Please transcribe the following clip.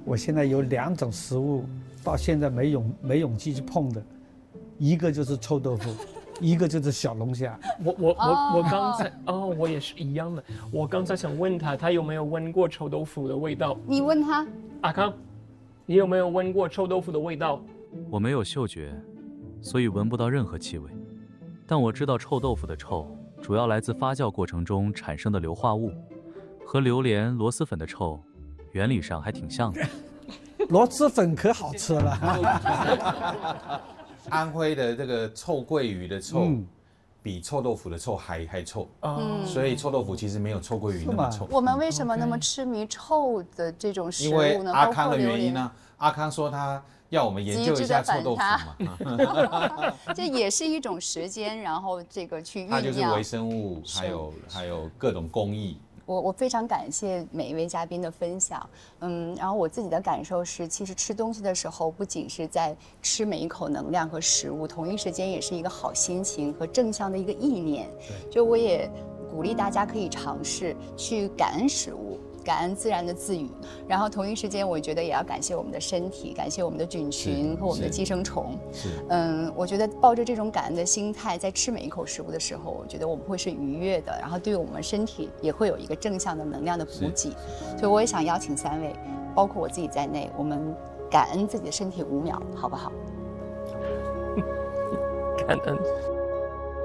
我现在有2种食物，到现在没勇气去碰的，一个就是臭豆腐，一个就是小龙虾。 我刚才我也是一样的。我刚才想问他有没有闻过臭豆腐的味道？ 你问他， 阿康，你有没有闻过臭豆腐的味道？ 我没有嗅觉，所以闻不到任何气味。但我知道臭豆腐的臭主要来自发酵过程中产生的硫化物，和榴莲、螺蛳粉的臭原理上还挺像的。 螺蛳粉可好吃了。 安徽的这个臭鳜鱼的臭，比臭豆腐的臭还臭。所以臭豆腐其实没有臭鳜鱼那么臭。 我们为什么那么痴迷臭的这种食物呢？ 因为阿康的原因呢？阿康说他要我们研究一下臭豆腐嘛。 这也是一种时间，然后这个去酝酿。 它就是微生物，还有各种工艺。 我非常感谢每一位嘉宾的分享，然后我自己的感受是，其实吃东西的时候，不仅是在吃每一口能量和食物，同一时间也是一个好心情和正向的一个意念。就我也鼓励大家可以尝试去感恩食物。感恩自然的自语，然后同一时间，我觉得也要感谢我们的身体，感谢我们的菌群和我们的寄生虫。我觉得抱着这种感恩的心态，在吃每一口食物的时候，我觉得我们会是愉悦的，然后对我们身体也会有一个正向的能量的补给。所以我也想邀请3位，包括我自己在内，我们感恩自己的身体5秒，好不好？ 感恩。